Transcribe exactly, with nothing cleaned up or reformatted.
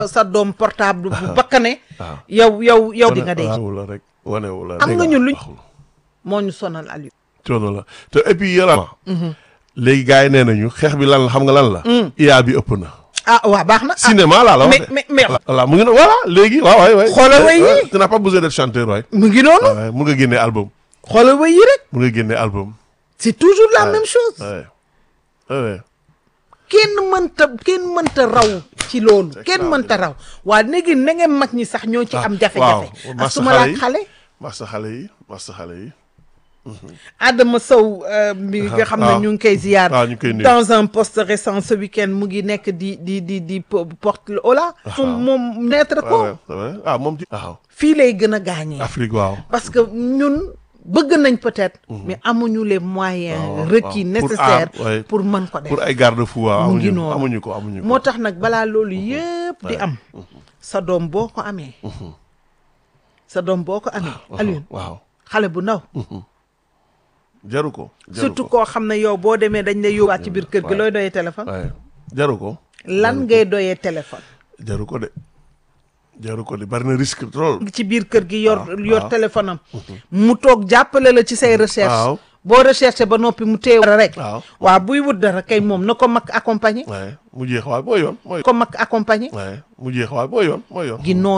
sa doom portable bu bakkane yow yow yow di nga dee la rek wane wu la am nga ñun luñ moo ñu sonal Aliou coono la te et puis yàlla léegi gars yi nee nañu xeex bi lan la xam nga lan la I A bi ëpp na ah waaw baax na cinéma laa la wax mais mais voilà mu ngi noonu voilà léegi waaw waay waay xoolal way yi tu n'as pas besoin d'être chanteur waay mu ngi noonu waaw mun nga génnee album xoolal way yi rek mun nga génnee album c'est toujours la même chose ouais ouais kenn mënta kenn mënta raw ci loolu kenn mënta raw waa léegi na ngeen mag ñi sax ñoo ci am jafe-jafe ak su ma laaj xale massa xale yi massa xale yi Adama Sow mi nga xam ne ñu ngi koy ziar dans un post récent ce week-end mu ngi nekk di di di di porte ola fu moom neetre ko ah moom ci waaw fii lay gën a gaañee Afrique waaw parce que ñun bëgg nañ peut-être mais amuñu les moyens requis nécessaires pour mën ko def pour ay garde-fou waaw mu ngi noonu amuñu ko amuñu ko moo tax nag balaa loolu yëpp di am sa doom boo ko amee sa doom boo ko amee Alioune waaw xale bu ndaw jaru ko surtout koo xam ne yow boo demee dañ lay yóbbuwaat ci biir kër gi looy doyee téléphone jaru ko lan ngay doyee téléphone jaru ko de jaru ko de bari na risque trop ci biir kër gi yor yor téléphone am mu toog jàppale la ci say recherche boo recherché ba noppi mu téye dara rek waaw buy wut dara kay moom na ko mag accompagner mu jeex waaw mooy yoon mooy ko mag accompagner mu jeex waaw mooy yoon mooy yoon gi noonu